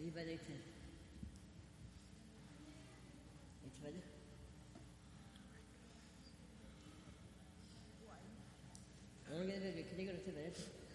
Anybody can. Anybody? Orang kata dia kena tengok